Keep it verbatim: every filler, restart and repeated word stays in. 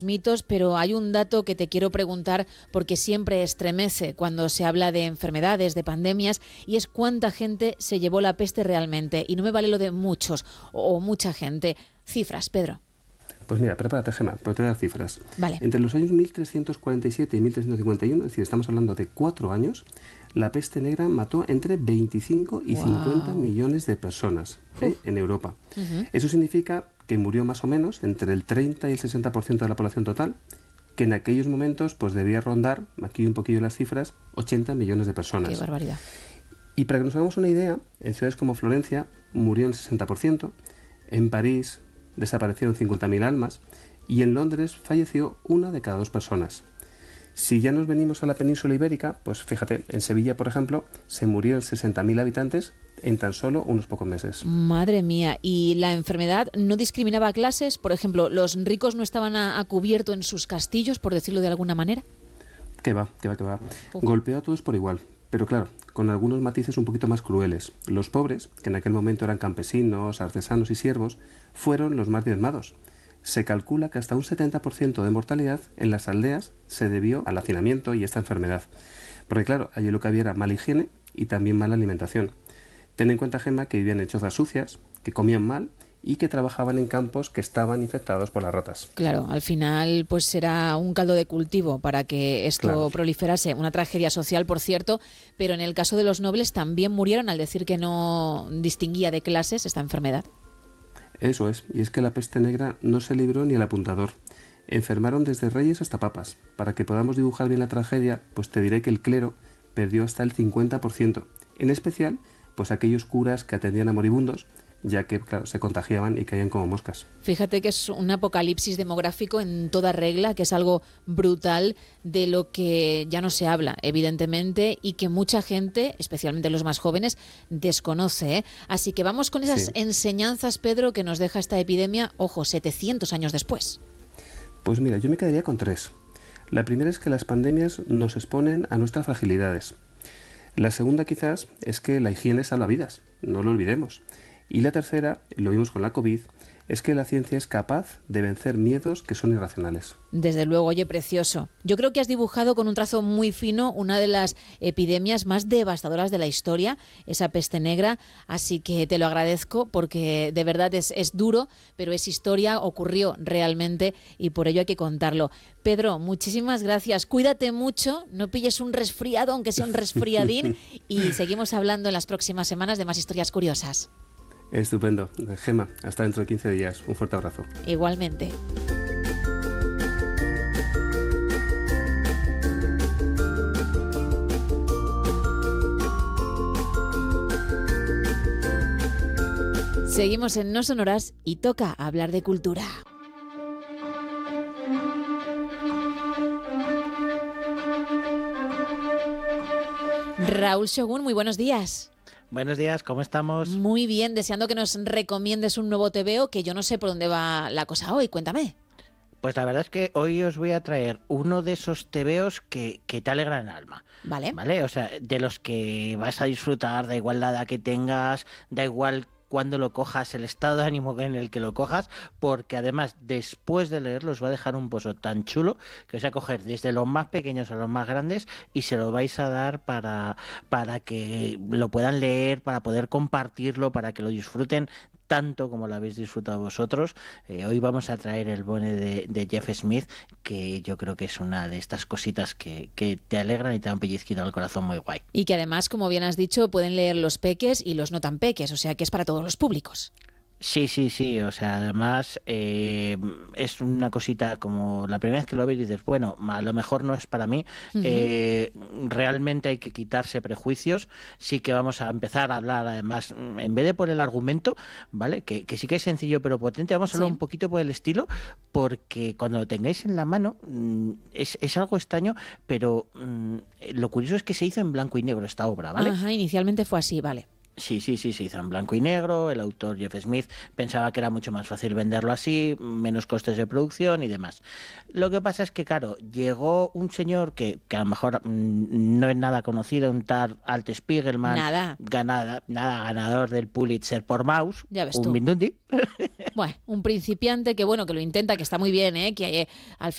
mitos, pero hay un dato que te quiero preguntar porque siempre estremece cuando se habla de enfermedades, de pandemias, y es cuánta gente se llevó la peste realmente. Y no me vale lo de muchos o mucha gente. Cifras, Pedro. Pues mira, prepárate, Gemma, pero te voy a dar cifras. Vale. Entre los años mil trescientos cuarenta y siete y mil trescientos cincuenta y uno, es decir, estamos hablando de cuatro años, la peste negra mató entre veinticinco y wow. cincuenta millones de personas ¿eh? en Europa. Uh-huh. Eso significa que murió más o menos entre el treinta y el sesenta por ciento de la población total, que en aquellos momentos pues debía rondar, aquí un poquillo las cifras, ochenta millones de personas. ¡Qué barbaridad! Y para que nos hagamos una idea, en ciudades como Florencia murió el sesenta por ciento, en París desaparecieron cincuenta mil almas y en Londres falleció una de cada dos personas. Si ya nos venimos a la península ibérica, pues fíjate, en Sevilla, por ejemplo, se murieron sesenta mil habitantes en tan solo unos pocos meses. Madre mía, ¿y la enfermedad no discriminaba a clases? Por ejemplo, ¿los ricos no estaban a, a cubierto en sus castillos, por decirlo de alguna manera? Que va, que va, que va. Uf. Golpeó a todos por igual, pero claro, con algunos matices un poquito más crueles. Los pobres, que en aquel momento eran campesinos, artesanos y siervos, fueron los más diezmados. Se calcula que hasta un setenta por ciento de mortalidad en las aldeas se debió al hacinamiento y esta enfermedad. Porque claro, allí lo que había era mala higiene y también mala alimentación. Ten en cuenta, Gemma, que vivían en chozas sucias, que comían mal y que trabajaban en campos que estaban infectados por las ratas. Claro, al final pues era un caldo de cultivo para que esto claro. proliferase. Una tragedia social, por cierto, pero en el caso de los nobles también murieron al decir que no distinguía de clases esta enfermedad. Eso es, y es que la peste negra no se libró ni el apuntador. Enfermaron desde reyes hasta papas. Para que podamos dibujar bien la tragedia, pues te diré que el clero perdió hasta el cincuenta por ciento. En especial, pues aquellos curas que atendían a moribundos, ya que, claro, se contagiaban y caían como moscas. Fíjate que es un apocalipsis demográfico en toda regla, que es algo brutal de lo que ya no se habla, evidentemente, y que mucha gente, especialmente los más jóvenes, desconoce, ¿eh? Así que vamos con esas sí. enseñanzas, Pedro, que nos deja esta epidemia, ojo, setecientos años después. Pues mira, yo me quedaría con tres. La primera es que las pandemias nos exponen a nuestras fragilidades. La segunda quizás es que la higiene salva vidas, no lo olvidemos. Y la tercera, lo vimos con la COVID, es que la ciencia es capaz de vencer miedos que son irracionales. Desde luego, oye, precioso. Yo creo que has dibujado con un trazo muy fino una de las epidemias más devastadoras de la historia, esa peste negra, así que te lo agradezco porque de verdad es, es duro, pero es historia, ocurrió realmente y por ello hay que contarlo. Pedro, muchísimas gracias. Cuídate mucho, no pilles un resfriado, aunque sea un resfriadín, y seguimos hablando en las próximas semanas de más historias curiosas. Estupendo. Gemma, hasta dentro de quince días. Un fuerte abrazo. Igualmente. Seguimos en No Sonoras y toca hablar de cultura. Raúl Shogun, muy buenos días. Buenos días, ¿cómo estamos? Muy bien, deseando que nos recomiendes un nuevo tebeo, que yo no sé por dónde va la cosa hoy, cuéntame. Pues la verdad es que hoy os voy a traer uno de esos tebeos que, que te alegran el alma. Vale. Vale, o sea, de los que vas a disfrutar, da igual la edad que tengas, da igual cuando lo cojas, el estado de ánimo en el que lo cojas, porque además después de leerlo os va a dejar un pozo tan chulo que os va a coger desde los más pequeños a los más grandes y se lo vais a dar para, para que lo puedan leer, para poder compartirlo, para que lo disfruten tanto como lo habéis disfrutado vosotros. Eh, hoy vamos a traer el bone de, de Jeff Smith, que yo creo que es una de estas cositas que, que te alegran y te dan pellizquito al corazón muy guay. Y que además, como bien has dicho, pueden leer los peques y los no tan peques, o sea que es para todos los públicos. Sí, sí, sí, o sea, además eh, es una cosita como la primera vez que lo ves dices, bueno, a lo mejor no es para mí, uh-huh. eh, realmente hay que quitarse prejuicios, sí que vamos a empezar a hablar además, en vez de por el argumento, ¿vale? Que, que sí que es sencillo pero potente, vamos a hablar sí. un poquito por el estilo, porque cuando lo tengáis en la mano es, es algo extraño, pero lo curioso es que se hizo en blanco y negro esta obra, ¿vale? Ajá, inicialmente fue así, vale. Sí, sí, sí, se hizo en blanco y negro, el autor Jeff Smith pensaba que era mucho más fácil venderlo así, menos costes de producción y demás. Lo que pasa es que, claro, llegó un señor que, que a lo mejor mmm, no es nada conocido, un tal Alt Spiegelman, nada. Ganada, nada ganador del Pulitzer por Maus, ya ves un tú. Mindundi. Bueno, un principiante que bueno, que lo intenta, que está muy bien, ¿eh? Que eh, al